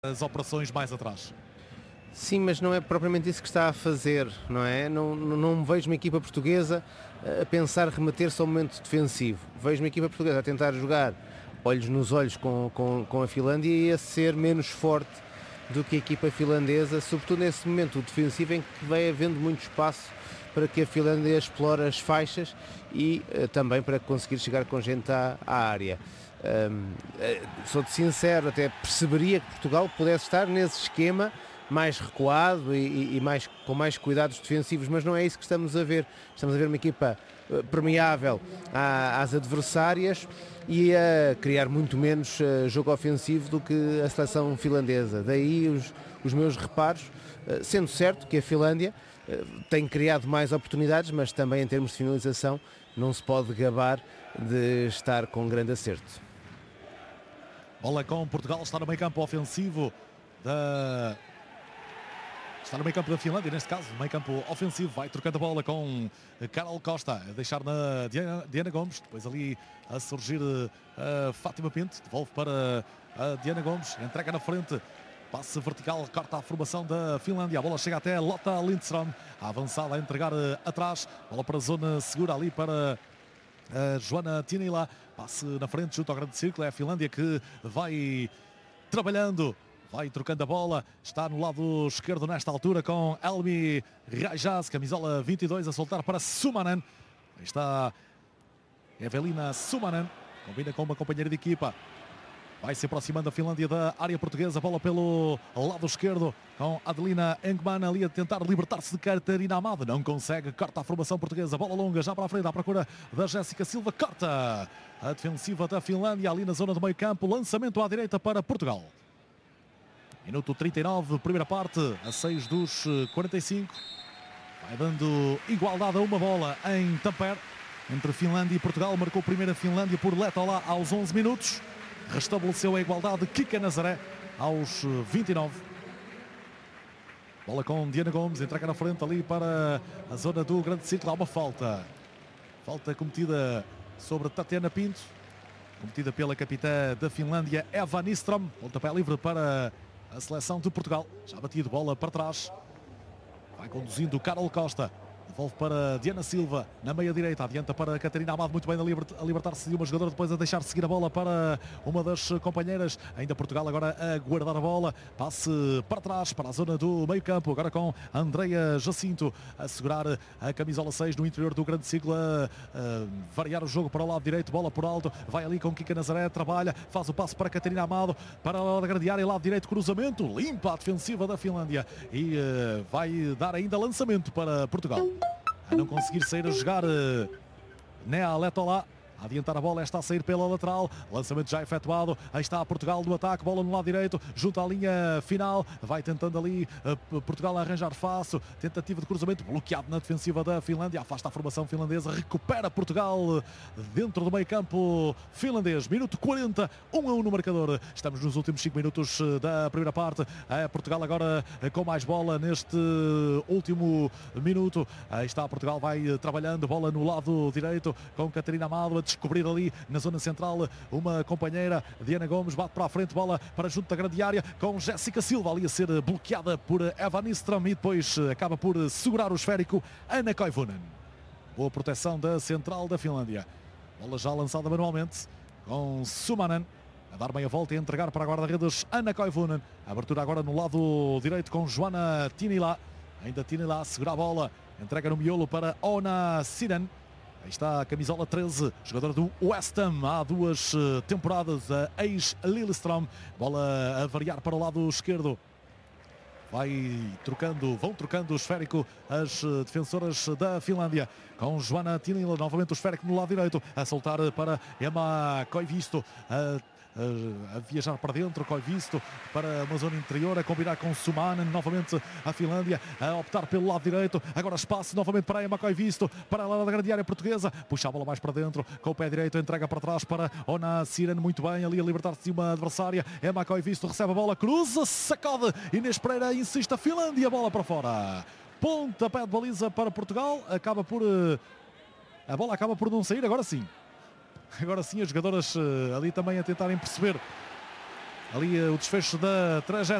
as operações mais atrás. Sim, mas não é propriamente isso que está a fazer, não é? Não vejo uma equipa portuguesa a pensar remeter-se ao momento defensivo. Vejo uma equipa portuguesa a tentar jogar olhos nos olhos com a Finlândia e a ser menos forte do que a equipa finlandesa, sobretudo nesse momento defensivo em que vai havendo muito espaço para que a Finlândia explore as faixas e também para conseguir chegar com gente à área. Sou-te sincero, até perceberia que Portugal pudesse estar nesse esquema mais recuado e com mais cuidados defensivos, mas não é isso que estamos a ver. Estamos a ver uma equipa permeável às adversárias e a criar muito menos jogo ofensivo do que a seleção finlandesa. Daí os meus reparos, sendo certo que a Finlândia tem criado mais oportunidades, mas também em termos de finalização não se pode gabar de estar com grande acerto. Bola com Portugal, está no meio campo ofensivo da... Está no meio campo da Finlândia, neste caso, no meio campo ofensivo, vai trocando a bola com Carol Costa, a deixar na Diana Gomes, depois ali a surgir a Fátima Pinto, devolve para a Diana Gomes, entrega na frente, passe vertical, corta a formação da Finlândia, a bola chega até Lotta Lindström, a avançada a entregar atrás, bola para a zona segura ali para a Joana Tinila, passe na frente junto ao grande círculo, é a Finlândia que vai trabalhando, vai trocando a bola, está no lado esquerdo nesta altura com Elmi Rajaz, camisola 22, a soltar para Sumanen. Aí está Evelina Sumanen, combina com uma companheira de equipa. Vai se aproximando a Finlândia da área portuguesa, bola pelo lado esquerdo com Adelina Engman ali a tentar libertar-se de Catarina Amado. Não consegue, corta a formação portuguesa, bola longa já para a frente, à procura da Jéssica Silva, corta a defensiva da Finlândia ali na zona do meio campo, lançamento à direita para Portugal. Minuto 39, primeira parte, a 6 dos 45. Vai dando igualdade a uma bola em Tampere entre Finlândia e Portugal. Marcou primeiro a Finlândia por Letola aos 11 minutos. Restabeleceu a igualdade Kika Nazaré aos 29. Bola com Diana Gomes, entrega na frente ali para a zona do grande círculo. Há uma falta. Falta cometida sobre Tatiana Pinto. Cometida pela capitã da Finlândia, Eva Nyström. Pontapé livre para a seleção de Portugal. Já batido bola para trás. Vai conduzindo Carol Costa. Devolve para Diana Silva na meia direita, adianta para Catarina Amado, muito bem a libertar-se de uma jogadora, depois a deixar seguir a bola para uma das companheiras. Ainda Portugal agora a guardar a bola, passe para trás, para a zona do meio campo, agora com Andreia Jacinto a segurar a camisola 6 no interior do grande ciclo, a variar o jogo para o lado direito, bola por alto, vai ali com Kika Nazaré, trabalha, faz o passo para Catarina Amado, para a grande área, lado direito, cruzamento, limpa a defensiva da Finlândia e vai dar ainda lançamento para Portugal. A não conseguir sair a jogar Nea Letola. A adiantar a bola, está a sair pela lateral, lançamento já efetuado, aí está Portugal no ataque, bola no lado direito, junto à linha final, vai tentando ali Portugal arranjar fácil, tentativa de cruzamento, bloqueado na defensiva da Finlândia, afasta a formação finlandesa, recupera Portugal dentro do meio campo finlandês, minuto 40, 1-1 no marcador, estamos nos últimos 5 minutos da primeira parte, Portugal agora com mais bola neste último minuto, aí está Portugal, vai trabalhando, bola no lado direito, com Catarina Amado, descobrir ali na zona central uma companheira, Diana Gomes, bate para a frente, bola para junto da grande área com Jéssica Silva ali a ser bloqueada por Eva Nyström e depois acaba por segurar o esférico Anna Koivunen. Boa proteção da central da Finlândia, bola já lançada manualmente com Sumanen a dar meia volta e entregar para a guarda-redes Anna Koivunen, abertura agora no lado direito com Joana Tinila, ainda Tinila a segurar a bola, entrega no miolo para Ona Siren. Aí está a camisola 13, jogadora do West Ham há 2 temporadas, a ex-Lillestrøm. Bola a variar para o lado esquerdo. Vão trocando o esférico as defensoras da Finlândia. Com Joana Tinila, novamente o esférico no lado direito, a soltar para Emma Koivisto. A viajar para dentro, Koivisto para uma zona interior, a combinar com Sumanen, novamente a Finlândia a optar pelo lado direito, agora espaço novamente para Emma Koivisto, para a grande área portuguesa, puxa a bola mais para dentro, com o pé direito, entrega para trás para Ona Siren, muito bem, ali a libertar-se de uma adversária, Emma Koivisto recebe a bola, cruza, sacode, Inês Pereira insiste, a Finlândia, bola para fora, pontapé de baliza para Portugal, a bola acaba por não sair, agora sim as jogadoras ali também a tentarem perceber ali o desfecho da trajetória.